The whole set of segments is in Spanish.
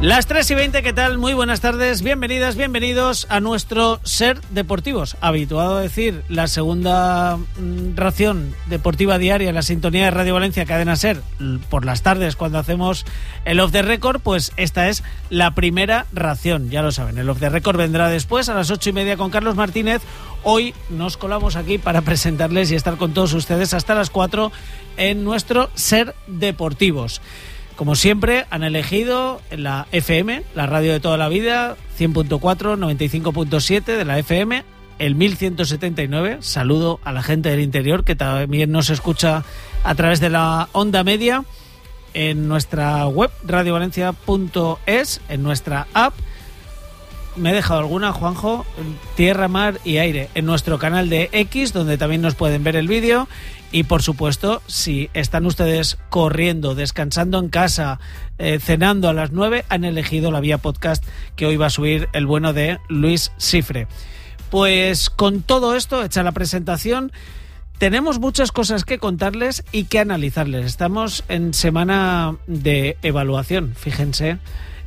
Las 3:20, ¿qué tal? Muy buenas tardes, bienvenidas, bienvenidos a nuestro Ser Deportivos. Habituado a decir la segunda ración deportiva diaria en la sintonía de Radio Valencia, Cadena Ser, por las tardes cuando hacemos el Off the Record, pues esta es la primera ración, ya lo saben. El Off the Record vendrá después a las 8:30 con Carlos Martínez. Hoy nos colamos aquí para presentarles y estar con todos ustedes hasta las 4 en nuestro Ser Deportivos. Como siempre, han elegido la FM, la radio de toda la vida, 100.4, 95.7 de la FM, el 1179. Saludo a la gente del interior que también nos escucha a través de la onda media, en nuestra web radiovalencia.es, en nuestra app. Me he dejado alguna, Juanjo, tierra, mar y aire, en nuestro canal de X, donde también nos pueden ver el vídeo. Y por supuesto, si están ustedes corriendo, descansando en casa, cenando a las 9, han elegido la vía podcast que hoy va a subir el bueno de Luis Cifre. Pues con todo esto, hecha la presentación, tenemos muchas cosas que contarles y que analizarles. Estamos en semana de evaluación, fíjense.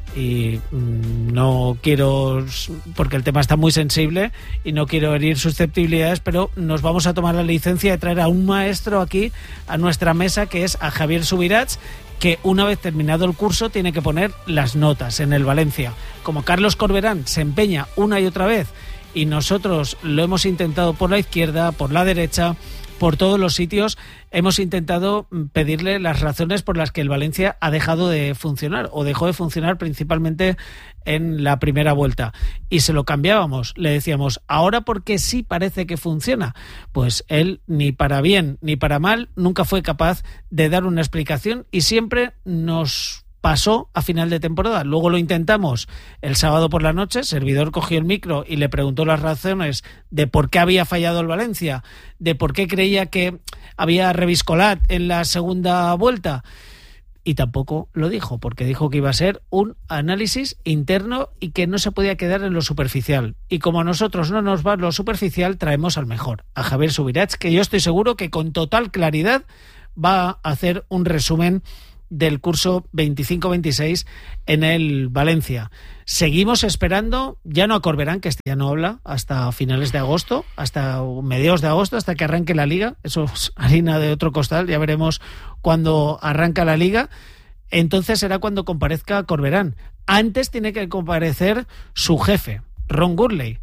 Y no quiero, porque el tema está muy sensible y no quiero herir susceptibilidades, pero nos vamos a tomar la licencia de traer a un maestro aquí a nuestra mesa, que es a Javier Subirats, que una vez terminado el curso tiene que poner las notas en el Valencia. Como Carlos Corberán se empeña una y otra vez y nosotros lo hemos intentado por la izquierda, por la derecha, por todos los sitios, hemos intentado pedirle las razones por las que el Valencia ha dejado de funcionar, o dejó de funcionar principalmente en la primera vuelta. Y se lo cambiábamos, le decíamos, ahora porque sí parece que funciona. Pues él, ni para bien ni para mal, nunca fue capaz de dar una explicación y siempre nos pasó a final de temporada. Luego lo intentamos el sábado por la noche, servidor cogió el micro y le preguntó las razones de por qué había fallado el Valencia, de por qué creía que había reviscolat en la segunda vuelta, y tampoco lo dijo, porque dijo que iba a ser un análisis interno y que no se podía quedar en lo superficial. Y como a nosotros no nos va lo superficial, traemos al mejor, a Javier Subirats, que yo estoy seguro que con total claridad va a hacer un resumen del curso 25-26 en el Valencia. Seguimos esperando, ya no a Corberán, que este ya no habla, hasta finales de agosto, hasta mediados de agosto, hasta que arranque la Liga. Eso es harina de otro costal, ya veremos cuando arranca la Liga. Entonces será cuando comparezca Corberán. Antes tiene que comparecer su jefe, Ron Gurley.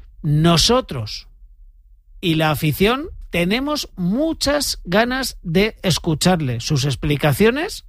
Nosotros y la afición tenemos muchas ganas de escucharle sus explicaciones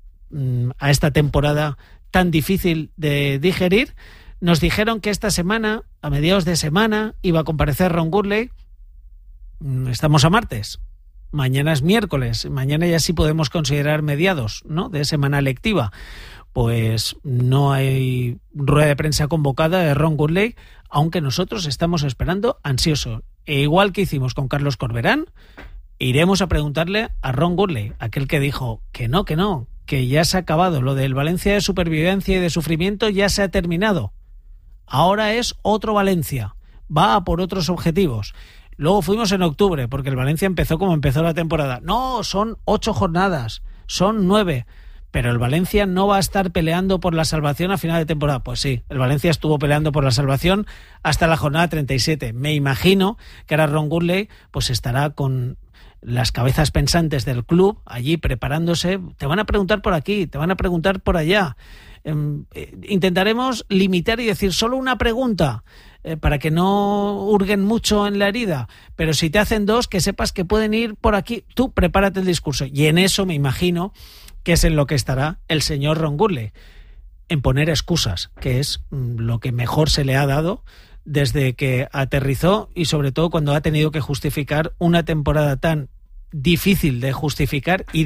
a esta temporada tan difícil de digerir. Nos dijeron que esta semana, a mediados de semana, iba a comparecer Ron Gurley. Estamos a martes, mañana es miércoles, mañana ya sí podemos considerar mediados, ¿no?, de semana lectiva. Pues no hay rueda de prensa convocada de Ron Gurley, aunque nosotros estamos esperando ansioso. E igual que hicimos con Carlos Corberán, iremos a preguntarle a Ron Gurley, aquel que dijo que no, que ya se ha acabado, lo del Valencia de supervivencia y de sufrimiento ya se ha terminado. Ahora es otro Valencia, va a por otros objetivos. Luego fuimos en octubre, porque el Valencia empezó como empezó la temporada. No, son 8 jornadas, son 9, pero el Valencia no va a estar peleando por la salvación a final de temporada. Pues sí, el Valencia estuvo peleando por la salvación hasta la jornada 37. Me imagino que ahora Ron Gurley pues estará con las cabezas pensantes del club allí preparándose. Te van a preguntar por aquí, te van a preguntar por allá. Intentaremos limitar y decir solo una pregunta para que no hurguen mucho en la herida, pero si te hacen 2, que sepas que pueden ir por aquí. Tú prepárate el discurso, y en eso me imagino que es en lo que estará el señor Ron Gurley, en poner excusas, que es lo que mejor se le ha dado desde que aterrizó, y sobre todo cuando ha tenido que justificar una temporada tan difícil de justificar y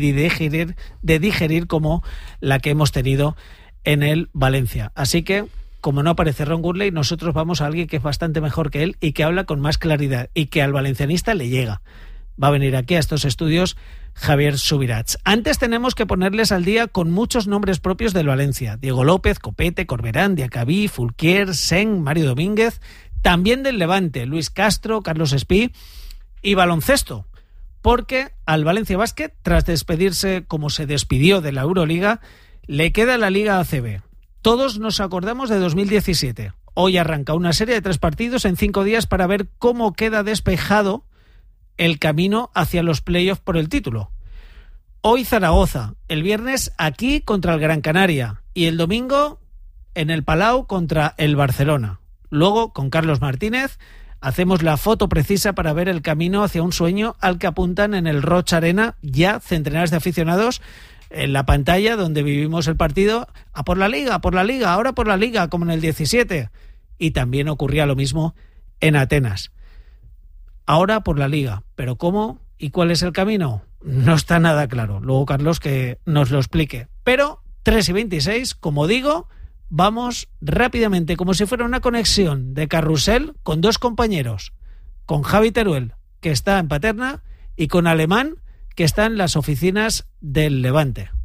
de digerir como la que hemos tenido en el Valencia. Así que, como no aparece Ron Gurley, nosotros vamos a alguien que es bastante mejor que él y que habla con más claridad y que al valencianista le llega. Va a venir aquí a estos estudios Javier Subirats. Antes tenemos que ponerles al día con muchos nombres propios del Valencia. Diego López, Copete, Corberán, Diacabí, Fulquier, Sen, Mario Domínguez. También del Levante, Luis Castro, Carlos Espí y baloncesto. Porque al Valencia Basket, tras despedirse como se despidió de la Euroliga, le queda la Liga ACB. Todos nos acordamos de 2017. Hoy arranca una serie de 3 partidos en 5 días para ver cómo queda despejado el camino hacia los playoffs por el título. Hoy Zaragoza, el viernes aquí contra el Gran Canaria y el domingo en el Palau contra el Barcelona. Luego, con Carlos Martínez, hacemos la foto precisa para ver el camino hacia un sueño al que apuntan en el Roig Arena ya centenares de aficionados en la pantalla donde vivimos el partido. A por la Liga, ahora por la Liga, como en el 17. Y también ocurría lo mismo en Atenas. Ahora por la Liga. ¿Pero cómo y cuál es el camino? No está nada claro. Luego Carlos que nos lo explique. Pero 3:26, como digo, vamos rápidamente, como si fuera una conexión de carrusel, con 2 compañeros. Con Javi Teruel, que está en Paterna, y con Alemán, que está en las oficinas del Levante.